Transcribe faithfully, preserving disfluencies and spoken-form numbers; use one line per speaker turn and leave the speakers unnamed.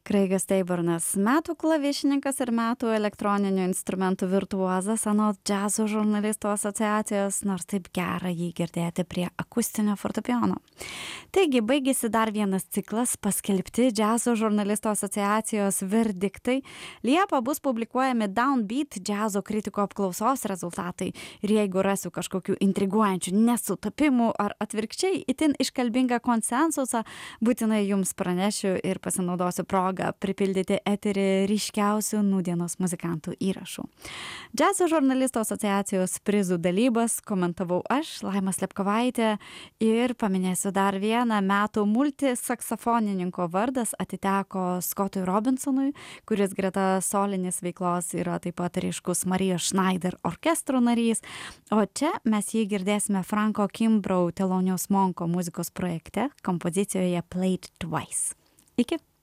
Kraigas Teiburnas – metų klavišininkas ir metų elektroninių instrumentų virtuozas anot džiazo žurnalistų asociacijos, nors taip gera jį girdėti prie akustinio fortepijono. Taigi, baigėsi dar vienas ciklas paskelbti džiazo žurnalistų asociacijos verdiktai. Liepą bus publikuojami Downbeat džiazo kritiko apklausos rezultatai. Ir jeigu rasiu kažkokių intriguojančių nesutapimų ar atvirkščiai itin iškalbingą konsensusą, būtinai jums pranešiu ir pasinaudosiu progą pripildyti eterį ryškiausių nūdienos muzikantų įrašų. Džiazo žurnalistų asociacijos prizų dalybas komentavau aš, Laima Slepkovaitė, ir paminėsiu dar vieną metų multisaksofonininko vardas atiteko Scottui Robinsonui, kuris greta solinės veiklos yra taip pat ryškus Marijos Schneider orkestro narys, o čia mes jį girdėsime Franko Kimbrough Thelonious Monko muzikos projekte kompozicijoje Played Twice. Iki!